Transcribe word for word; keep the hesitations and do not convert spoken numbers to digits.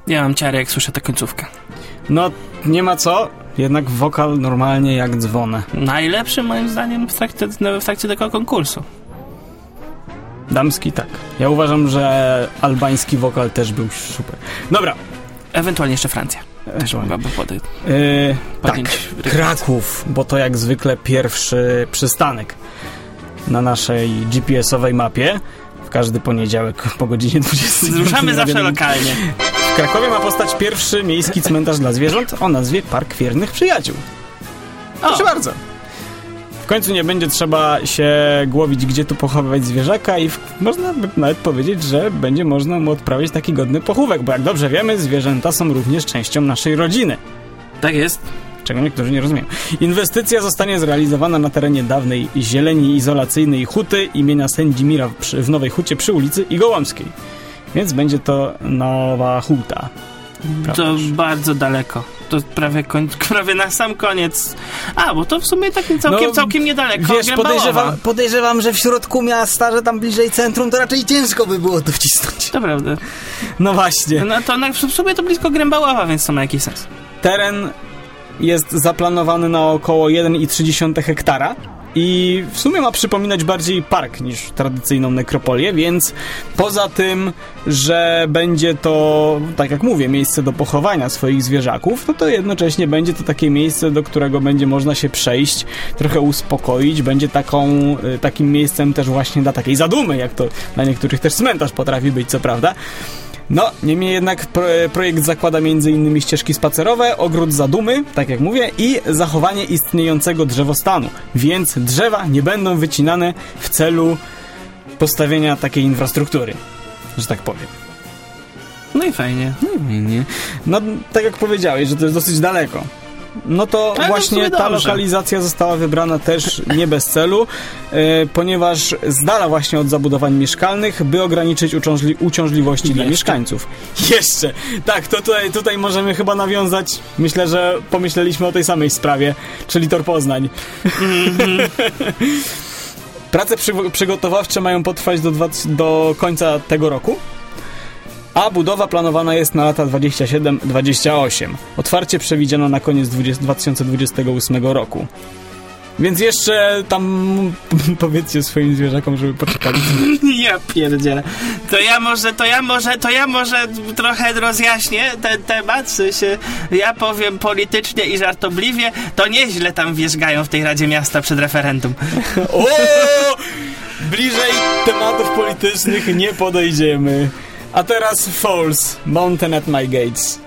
Ja mam ciary, jak słyszę tę końcówkę. No, nie ma co, jednak wokal normalnie jak dzwonę. Najlepszy moim zdaniem w trakcie, w trakcie tego konkursu. Damski tak. Ja uważam, że albański wokal też był super. Dobra. Ewentualnie jeszcze Francja. Też mogłaby podejść. Yy, tak, Kraków, bo to jak zwykle pierwszy przystanek na naszej G P S-owej mapie. W każdy poniedziałek po godzinie dwudziestej. Ruszamy zawsze lokalnie. W Krakowie ma powstać pierwszy miejski cmentarz dla zwierząt o nazwie Park Wiernych Przyjaciół. Proszę o. bardzo. W końcu nie będzie trzeba się głowić, gdzie tu pochowywać zwierzaka i w, można by nawet powiedzieć, że będzie można mu odprawić taki godny pochówek, bo jak dobrze wiemy, zwierzęta są również częścią naszej rodziny. Tak jest. Czego niektórzy nie rozumieją. Inwestycja zostanie zrealizowana na terenie dawnej zieleni izolacyjnej huty imienia Sędzimira przy, w Nowej Hucie przy ulicy Igołomskiej. Więc będzie to nowa huta. Prawda? To bardzo daleko. To prawie, koń, prawie na sam koniec. A, bo to w sumie tak całkiem, no, całkiem niedaleko. Wiesz, podejrzewam, podejrzewam, że w środku miasta, że tam bliżej centrum, to raczej ciężko by było to wcisnąć. To prawda. No właśnie. No to na, w sumie to blisko Grębaława, więc to ma jakiś sens. Teren jest zaplanowany na około jeden przecinek trzy hektara i w sumie ma przypominać bardziej park niż tradycyjną nekropolię, więc poza tym, że będzie to, tak jak mówię, miejsce do pochowania swoich zwierzaków, no to jednocześnie będzie to takie miejsce, do którego będzie można się przejść, trochę uspokoić, będzie taką, takim miejscem też właśnie dla takiej zadumy, jak to dla niektórych też cmentarz potrafi być, co prawda. No, niemniej jednak pro, projekt zakłada między innymi ścieżki spacerowe, ogród zadumy, tak jak mówię, i zachowanie istniejącego drzewostanu, więc drzewa nie będą wycinane w celu postawienia takiej infrastruktury, że tak powiem. No i fajnie. No i fajnie. No, tak jak powiedziałeś, że to jest dosyć daleko. No to ale właśnie to ta dobrze. Lokalizacja została wybrana też nie bez celu, yy, ponieważ z dala właśnie od zabudowań mieszkalnych, by ograniczyć uciążli- uciążliwości Jeszcze. dla mieszkańców. Jeszcze! Tak, to tutaj, tutaj możemy chyba nawiązać, myślę, że pomyśleliśmy o tej samej sprawie, czyli Tor Poznań. Mm-hmm. Prace przy- przygotowawcze mają potrwać do, dwa, do końca tego roku, a budowa planowana jest na lata dwadzieścia siedem dwadzieścia osiem. Otwarcie przewidziano na koniec dwa tysiące dwudziestego ósmego roku. Więc jeszcze tam powiedzcie swoim zwierzakom, żeby poczekali. Ja pierdzielę. To ja może, to ja może, to ja może trochę rozjaśnię ten temat. W sensie, ja powiem politycznie i żartobliwie, to nieźle tam wierzgają w tej Radzie Miasta przed referendum. O! Bliżej tematów politycznych nie podejdziemy. A teraz Falls, Mountain at My Gates.